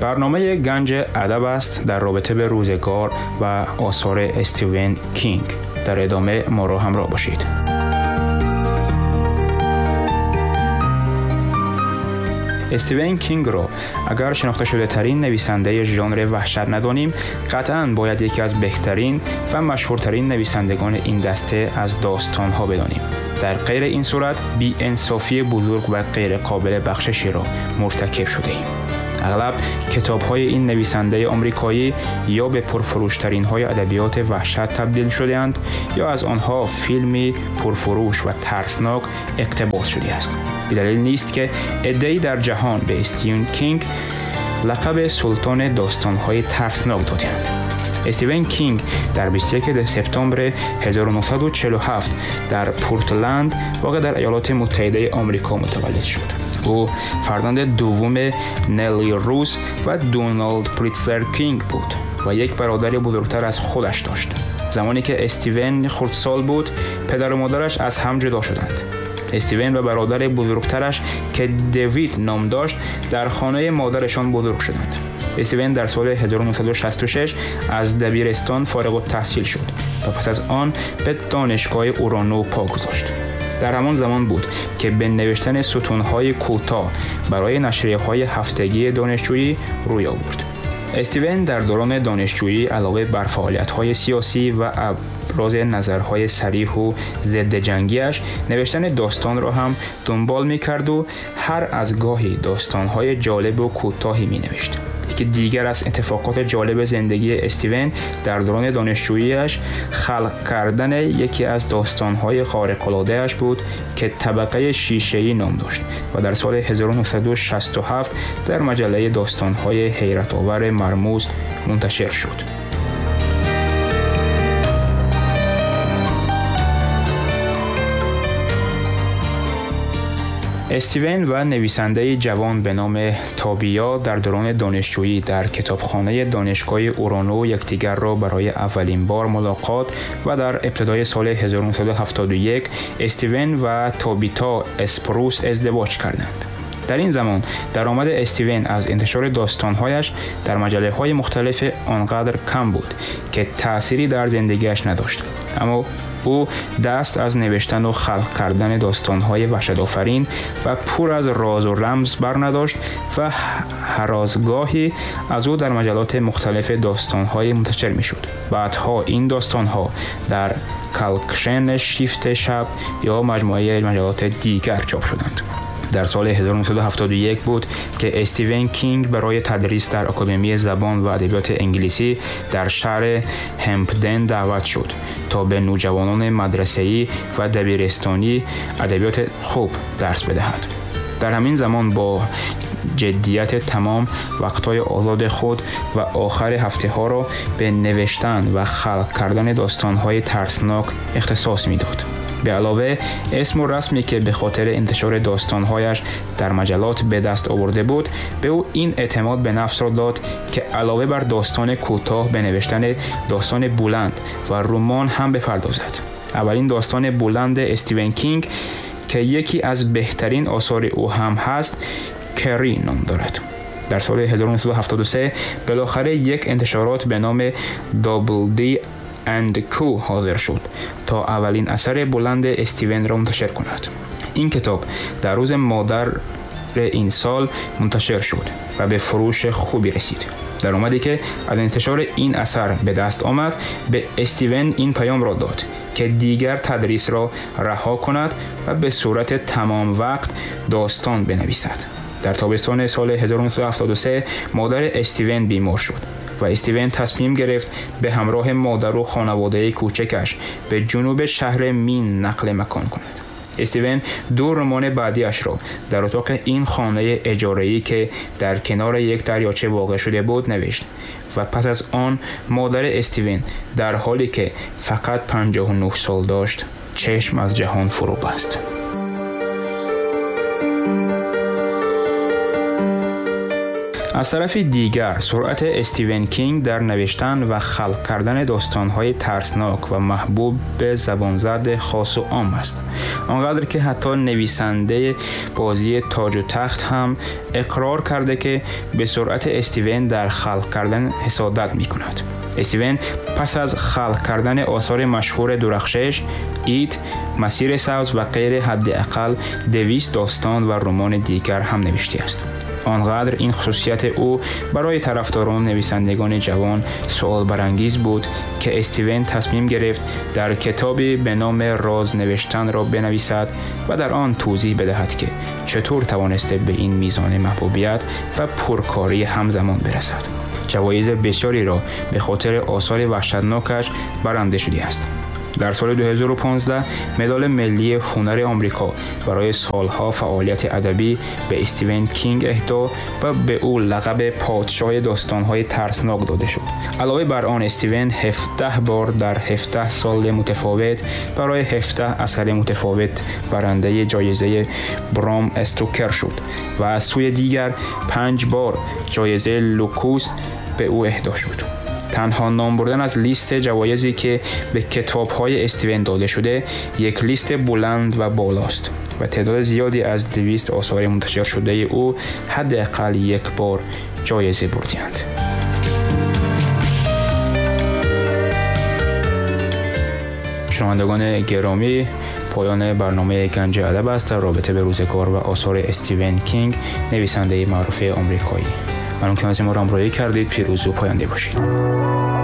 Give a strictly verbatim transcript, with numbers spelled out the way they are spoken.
برنامه گنج ادب است در رابطه به روزگار و آثار استیون کینگ. در ادامه ما را همراه باشید. استیون کینگ را اگر شناخته شده ترین نویسنده ژانر وحشت ندانیم، قطعاً باید یکی از بهترین و مشهورترین نویسندگان این دسته از داستان‌ها بدانیم. در غیر این صورت بی انصافی بزرگ و غیر قابل بخششی را مرتکب شده ایم. اغلب کتاب‌های این نویسنده آمریکایی یا به پرفروش‌ترین های ادبیات وحشت تبدیل شده‌اند یا از آنها فیلمی پرفروش و ترسناک اقتباس شده است. بدلیل نیست که عده‌ای در جهان به استیون کینگ لقب سلطان داستان‌های ترسناک دادند. استیون کینگ در بیست و یکم سپتامبر هزار و نهصد و چهل و هفت در پورتلند واقع در ایالات متحده آمریکا متولد شد. او فرزند دوم نلی روز و دونالد پریتزر کینگ بود و یک برادر بزرگتر از خودش داشت. زمانی که استیون خردسال بود، پدر و مادرش از هم جدا شدند. استیون و برادر بزرگترش که دیوید نام داشت در خانه مادرشان بزرگ شدند. استیون در سال هزار و نهصد و شصت و شش از دبیرستان فارغ التحصیل شد و پس از آن به دانشگاه اورانو پا گذاشت. در همان زمان بود که به نوشتن ستون‌های کوتاه برای نشریه‌های هفتگی دانشجویی روی آورد. استیون در دوران دانشجویی علاوه بر فعالیت‌های سیاسی و ابراز نظرهای صریح و ضد جنگیش، نوشتن داستان را هم دنبال می‌کرد و هر از گاهی داستان‌های جالب و کوتاهی می‌نوشت. که دیگر از اتفاقات جالب زندگی استیون در دوران دانشجوییش خلق کردن یکی از داستان‌های خارق‌العاده‌اش بود که طبقه شیشه‌ای نام داشت و در سال هزار و نهصد و شصت و هفت در مجله داستان‌های حیرت‌آور مرموز منتشر شد. استیون و نویسنده جوان به نام تابیا در دوران دانشجویی در کتابخانه دانشگاه اورانو یکدیگر را برای اولین بار ملاقات و در ابتدای سال هزار و نهصد و هفتاد و یک استیون و تابیتا اسپروس ازدواج کردند. در این زمان درآمد استیون از انتشار داستان‌هایش در مجله‌های مختلف آنقدر کم بود که تأثیری در زندگیش نداشت، اما او دست از نوشتن و خلق کردن داستان‌های وحشت‌آفرین و پر از راز و رمز برنداشت و هر از گاهی از او در مجلات مختلف داستان‌های منتشر می‌شد. بعدها این داستان‌ها در کالکشن شیفت شب یا مجموعه مجلات دیگر چاپ شدند. در سال هزار و نهصد و هفتاد و یک بود که استیون کینگ برای تدریس در آکادمی زبان و ادبیات انگلیسی در شهر همپدن دعوت شد تا به نوجوانان مدرسه‌ای و دبیرستانی ادبیات خوب درس بدهد. در همین زمان با جدیت تمام وقتهای آزاد خود و آخر هفته ها را به نوشتن و خلق کردن داستان‌های ترسناک اختصاص می‌داد. به علاوه اسم و رسمی که به خاطر انتشار داستان‌هایش در مجلات به دست آورده بود، به او این اعتماد به نفس را داد که علاوه بر داستان کوتاه به نوشتن داستان بلند و رمان هم بپردازد. اولین داستان بلند استیون کینگ که یکی از بهترین آثار او هم هست، کری نام دارد. در سال هزار و نهصد و هفتاد و سه بالاخره یک انتشارات به نام دابل دی اند کو حاضر شد تا اولین اثر بلند استیون را منتشر کند. این کتاب در روز مادر این سال منتشر شد و به فروش خوبی رسید. در اومدی که از انتشار این اثر به دست آمد، به استیون این پیام را داد که دیگر تدریس را رها کند و به صورت تمام وقت داستان بنویسد. در تابستان سال هزار و نهصد و هفتاد و سه مادر استیون بیمار شد و استیون تصمیم گرفت به همراه مادر و خانواده کوچکش به جنوب شهر مین نقل مکان کند. استیون دو رمان بعدیش را در اتاق این خانه اجاره‌ای که در کنار یک دریاچه واقع شده بود نوشت و پس از آن مادر استیون در حالی که فقط پنجاه و نه سال داشت چشم از جهان فرو بست. از طرف دیگر سرعت استیون کینگ در نوشتن و خلق کردن داستان‌های ترسناک و محبوب به زبانزد خاص و عام است، آنقدر که حتی نویسنده بازی تاج و تخت هم اقرار کرده که به سرعت استیون در خلق کردن حسادت می‌کند. استیون پس از خلق کردن آثار مشهور درخشش، ایت، مسیر سبز و غیره حداقل دویست داستان و رمان دیگر هم نوشته است. آنقدر این خصوصیت او برای طرفداران نویسندگان جوان سوال برانگیز بود که استیون تصمیم گرفت در کتابی به نام راز نوشتن را بنویسد و در آن توضیح بدهد که چطور توانسته به این میزان محبوبیت و پرکاری همزمان برسد. جوایز بسیاری را به خاطر آثار وحشتناکش برنده شده است. در سال دو هزار و پانزده مدال ملی هنر آمریکا برای سالها فعالیت ادبی به استیون کینگ اهدا و به او لقب پادشاه داستان‌های ترسناک داده شد. علاوه بر آن استیون هفده بار در هفده سال متفاوت برای هفده اثر متفاوت برنده جایزه برام استوکر شد و از سوی دیگر پنج بار جایزه لوکوس به او اهدا شد. تنها نام بردن از لیست جوایزی که به کتاب‌های استیون داده شده یک لیست بلند و بالاست و تعداد زیادی از دویست آثار منتشر شده او حداقل یک بار جایزه بردند. شنوندگان گرامی، پایان برنامه گنج ادب است در رابطه به روزگار و آثار استیون کینگ، نویسنده معروف آمریکایی. ممنون که از ما را همراهی کردید. پیروز و پاینده باشید.